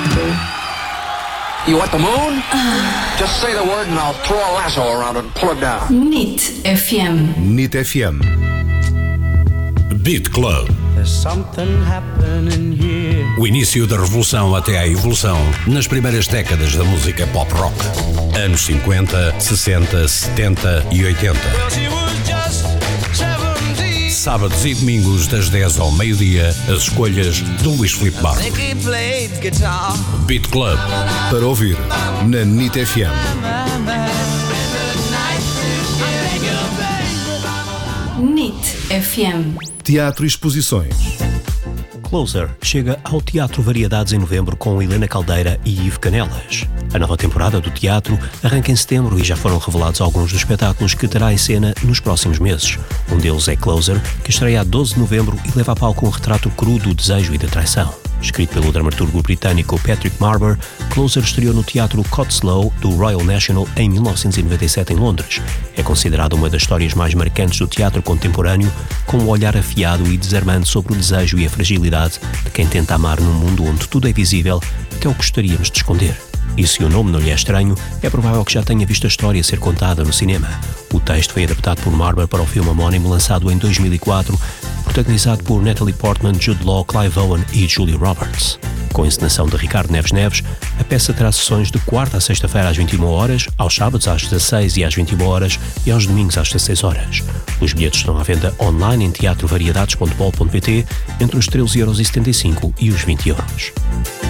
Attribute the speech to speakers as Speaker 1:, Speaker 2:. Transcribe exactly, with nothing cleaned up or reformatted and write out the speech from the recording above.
Speaker 1: You want the moon? Just say the word and I'll throw a lasso around it and pull it down.
Speaker 2: N I T F M.
Speaker 3: N I T F M.
Speaker 4: Beat Club.
Speaker 5: There's something happening here.
Speaker 4: O início da revolução até à evolução nas primeiras décadas da música pop rock. Anos cinquenta, sessenta, setenta e oitenta. Sábados e domingos das dez ao meio-dia, as escolhas do Luís Filipe Barro. Beat Club.
Speaker 3: Para ouvir na N I T F M.
Speaker 2: N I T F M.
Speaker 3: Teatro e exposições.
Speaker 6: Closer chega ao Teatro Variedades em novembro com Helena Caldeira e Ivo Canelas. A nova temporada do teatro arranca em setembro e já foram revelados alguns dos espetáculos que terá em cena nos próximos meses. Um deles é Closer, que estreia a doze de novembro e leva a palco um retrato cru do desejo e da traição. Escrito pelo dramaturgo britânico Patrick Marber, Closer estreou no Teatro Cotslow do Royal National em mil novecentos e noventa e sete em Londres. É considerada uma das histórias mais marcantes do teatro contemporâneo, com um olhar afiado e desarmante sobre o desejo e a fragilidade de quem tenta amar num mundo onde tudo é visível, até o que gostaríamos de esconder. E se o nome não lhe é estranho, é provável que já tenha visto a história ser contada no cinema. O texto foi adaptado por Marber para o filme homónimo lançado em dois mil e quatro, protagonizado por Natalie Portman, Jude Law, Clive Owen e Julia Roberts. Com a encenação de Ricardo Neves Neves, a peça terá sessões de quarta a sexta-feira às vinte e uma horas, aos sábados às dezasseis e às vinte e uma horas e aos domingos às dezasseis horas. Os bilhetes estão à venda online em teatro variedades ponto bol ponto pt entre os treze euros e setenta e cinco e os vinte euros.